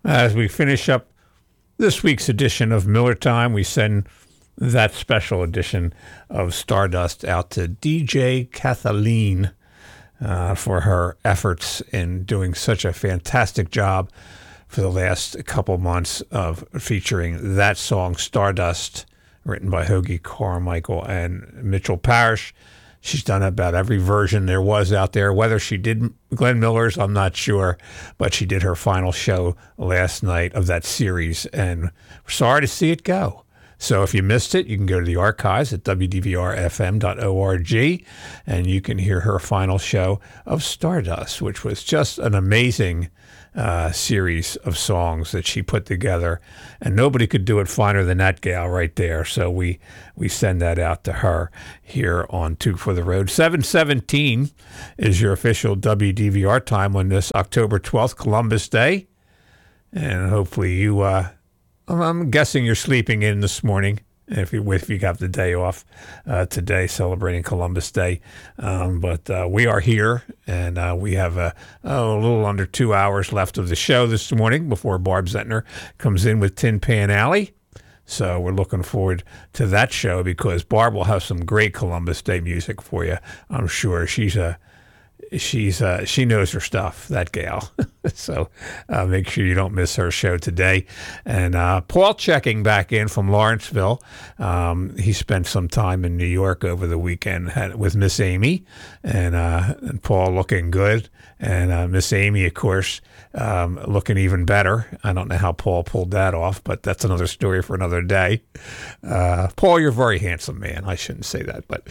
As we finish up this week's edition of Miller Time, we send that special edition of Stardust out to DJ Kathleen for her efforts in doing such a fantastic job for the last couple months of featuring that song, Stardust, written by Hoagie Carmichael and Mitchell Parrish. She's done about every version there was out there. Whether she did Glenn Miller's, I'm not sure, but she did her final show last night of that series, and we're sorry to see it go. So if you missed it, you can go to the archives at wdvrfm.org, and you can hear her final show of Stardust, which was just an amazing series of songs that she put together, and nobody could do it finer than that gal right there. So we send that out to her here on Two for the Road. 7:17 is your official WDVR time on this October 12th, Columbus Day, and hopefully you I'm guessing you're sleeping in this morning if you got the day off today, celebrating Columbus Day. But we are here, and we have a little under 2 hours left of the show this morning before Barb Zentner comes in with Tin Pan Alley. So we're looking forward to that show because Barb will have some great Columbus Day music for you. I'm sure she knows her stuff, that gal. So make sure you don't miss her show today. And Paul checking back in from Lawrenceville. He spent some time in New York over the weekend with Miss Amy, and Paul looking good. And Miss Amy, of course, looking even better. I don't know how Paul pulled that off, but that's another story for another day. Paul, you're a very handsome man. I shouldn't say that, but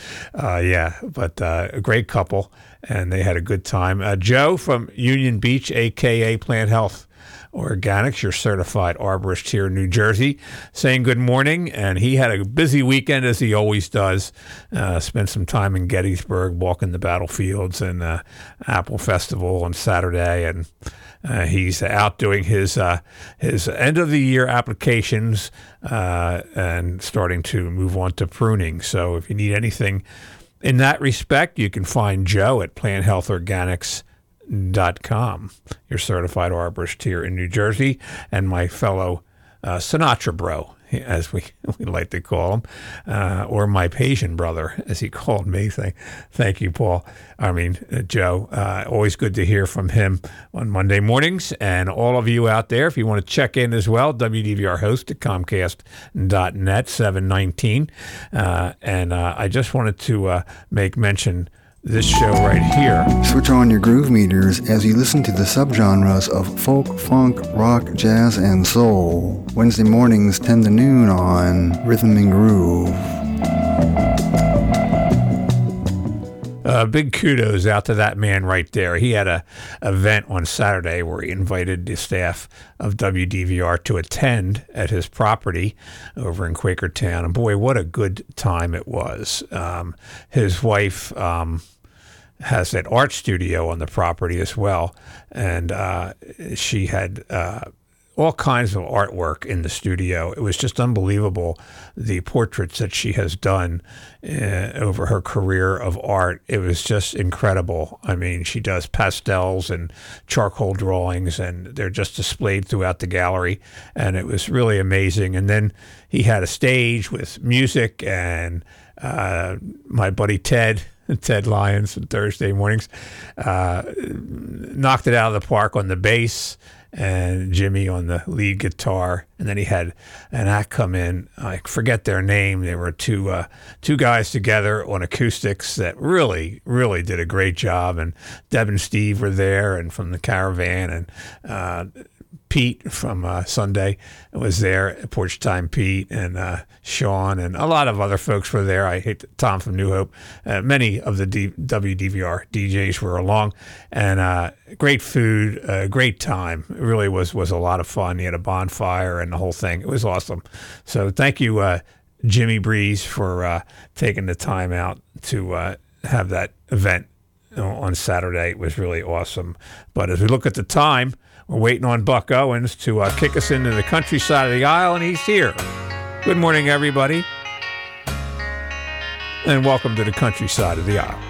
a great couple, and they had a good time. Joe from Union Beach, a.k.a. Plant Health Organics, your certified arborist here in New Jersey, saying good morning. And he had a busy weekend, as he always does. Spent some time in Gettysburg, walking the battlefields, and Apple Festival on Saturday. And he's out doing his end of the year applications and starting to move on to pruning. So if you need anything in that respect, you can find Joe at planthealthorganics.com, your certified arborist here in New Jersey, and my fellow Sinatra bro, as we like to call him, or my Asian brother, as he called me. Thank you, Paul. Joe. Always good to hear from him on Monday mornings. And all of you out there, if you want to check in as well, WDVR host at Comcast.net, 719. And I just wanted to make mention this show right here. Switch on your groove meters as you listen to the subgenres of folk, funk, rock, jazz, and soul. Wednesday mornings 10 to noon on Rhythm and Groove. Big kudos out to that man right there. He had a event on Saturday where he invited the staff of WDVR to attend at his property over in Quakertown. And boy, what a good time it was. His wife has an art studio on the property as well. And she had all kinds of artwork in the studio. It was just unbelievable, the portraits that she has done over her career of art. It was just incredible. I mean, she does pastels and charcoal drawings, and they're just displayed throughout the gallery, and it was really amazing. And then he had a stage with music, and my buddy Ted Lyons on Thursday mornings knocked it out of the park on the bass, and Jimmy on the lead guitar. And then he had an act come in. I forget their name. They were two guys together on acoustics that really, really did a great job. And Deb and Steve were there, and from the Caravan, and Pete from Sunday was there, Porch Time Pete, and Sean, and a lot of other folks were there. Tom from New Hope. Many of the WDVR DJs were along, and great food, great time. It really was a lot of fun. He had a bonfire and the whole thing. It was awesome. So thank you, Jimmy Breeze, for taking the time out to have that event on Saturday. It was really awesome. But as we look at the time, we're waiting on Buck Owens to kick us into the countryside of the aisle, and he's here. Good morning, everybody, and welcome to the countryside of the aisle.